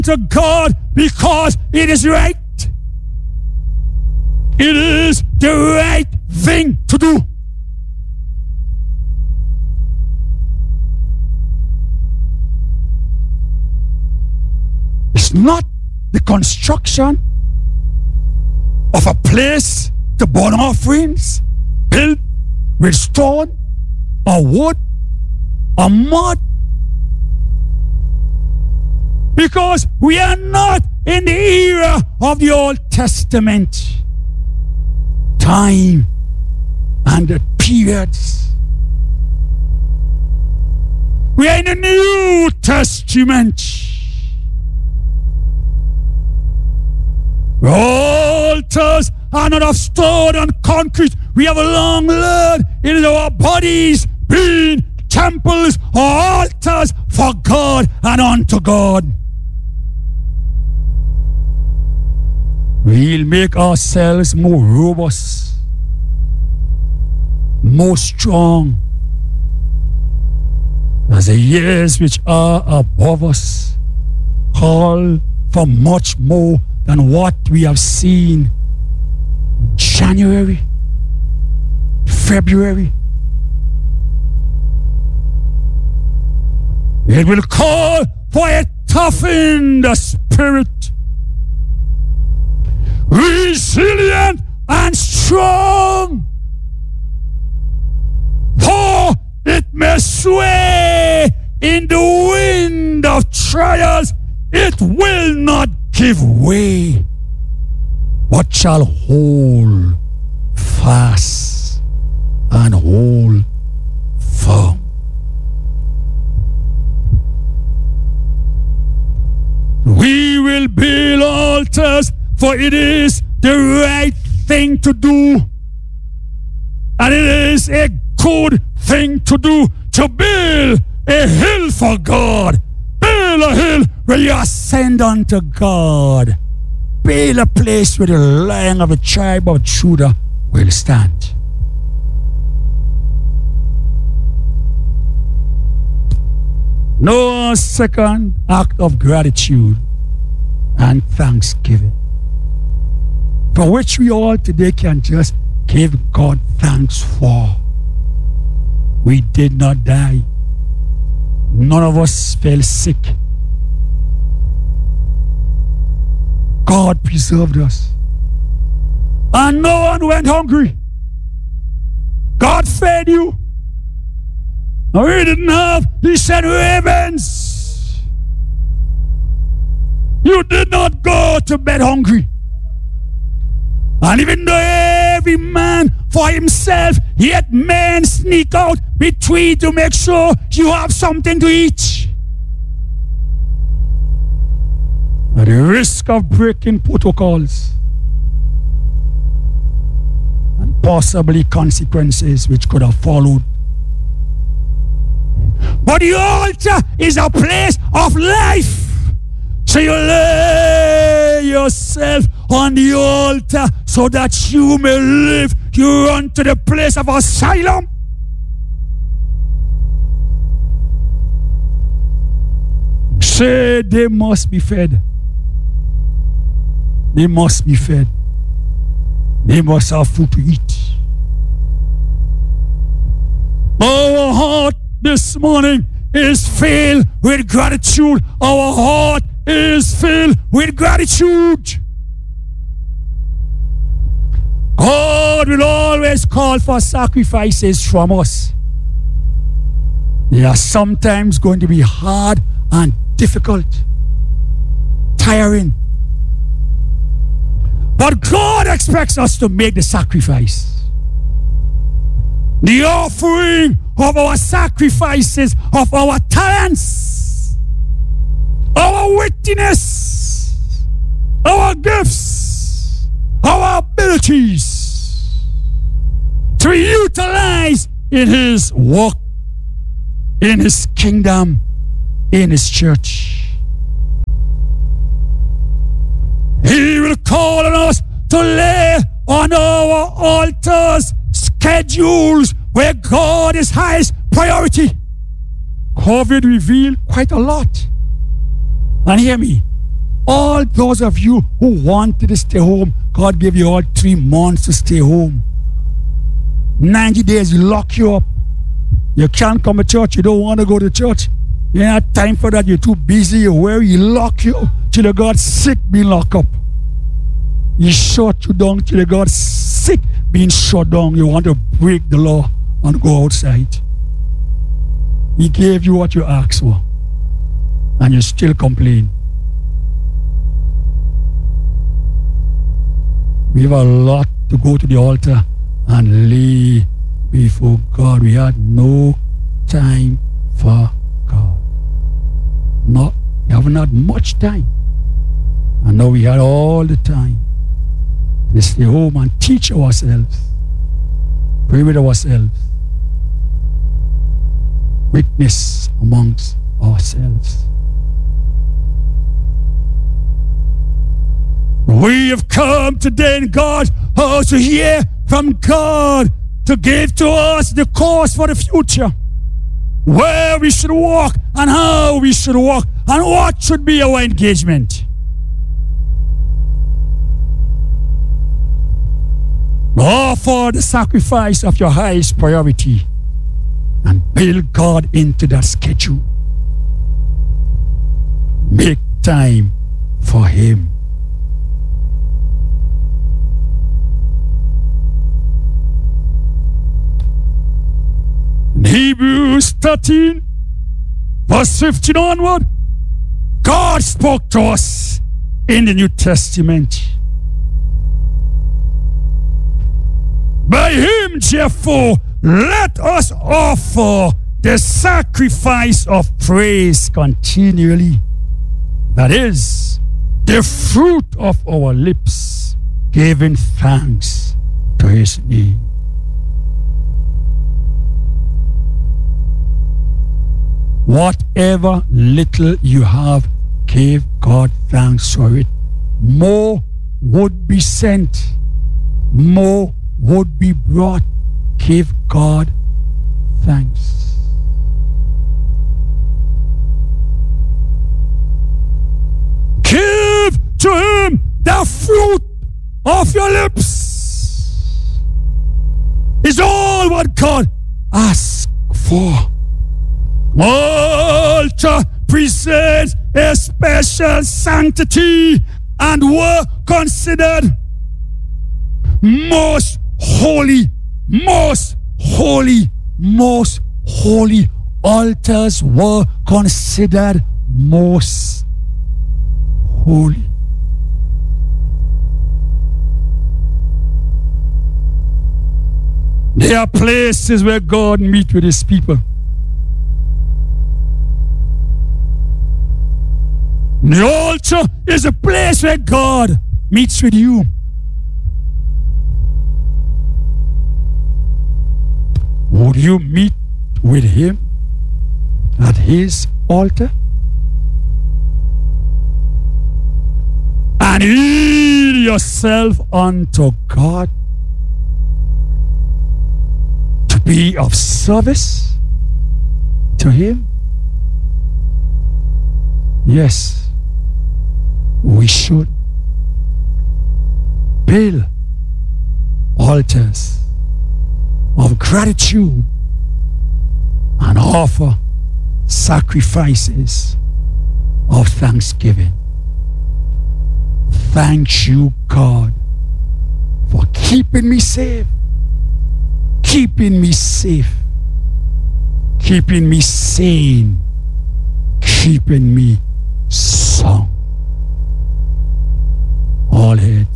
to God because it is right. It is the right thing to do. It's not the construction of a place to burn offerings built with stone or wood or mud. Because we are not in the era of the Old Testament time and the periods. We are in the New Testament. Altars are not of stone and concrete. We have long learned it is our bodies being temples or altars for God and unto God. We'll make ourselves more robust, more strong, as the years which are above us call for much more than what we have seen in January, February. It will call for a toughened spirit, resilient and strong, for it may sway in the wind of trials. It will not give way, but shall hold fast and hold firm. We will build altars, for it is the right thing to do. And it is a good thing to do, to build a hill for God. Build a hill where you ascend unto God. Build a place where the Lion of the tribe of Judah will stand. No second act of gratitude and thanksgiving, for which we all today can just give God thanks for. We did not die. None of us fell sick. God preserved us. And no one went hungry. God fed you. No, he didn't have. He sent ravens. You did not go to bed hungry. And even though every man for himself, yet men sneak out between to make sure you have something to eat. At the risk of breaking protocols and possibly consequences which could have followed. But the altar is a place of life. So you lay yourself on the altar so that you may live. You run to the place of asylum. Say they must be fed. They must be fed. They must have food to eat. Our heart this morning is filled with gratitude. Our heart is filled with gratitude. God will always call for sacrifices from us. They are sometimes going to be hard and difficult, tiring. But God expects us to make the sacrifice. The offering of our sacrifices, of our talents, our wittiness, our gifts, our abilities to utilize in His work, in His kingdom, in His church. He will call on us to lay on our altars schedules where God is highest priority. COVID revealed quite a lot. And hear me, All those of you who wanted to stay home, God gave you all 3 months to stay home. 90 days, you lock you up. You can't come to church. You don't want to go to church. You ain't have time for that. You're too busy. You're worried. He lock you till you got sick being locked up. He shut you down till you got sick being shut down. You want to break the law and go outside. He gave you what you asked for. And you still complain. We have a lot to go to the altar and lay before God. We had no time for God. We haven't had much time. And now we had all the time to stay home and teach ourselves. Pray with ourselves. Witness amongst ourselves. We have come today in God's house to hear from God, to give to us the course for the future, where we should walk and how we should walk and what should be our engagement. Offer the sacrifice of your highest priority and build God into that schedule. Make time for Him. In Hebrews 13, verse 15 onward, God spoke to us in the New Testament. By Him, therefore, let us offer the sacrifice of praise continually. That is, the fruit of our lips, giving thanks to His name. Whatever little you have, give God thanks for it. More would be sent. More would be brought. Give God thanks. Give to Him the fruit of your lips. Is all what God asks for. Altar presents a special sanctity and were considered most holy, most holy, most holy. Altars were considered most holy. There are places where God meets with His people. The altar is a place where God meets with you. Would you meet with Him at His altar? And yield yourself unto God to be of service to Him? Yes. We should build altars of gratitude and offer sacrifices of thanksgiving. Thank you, God, for keeping me safe, keeping me safe, keeping me sane, keeping me sound. All heads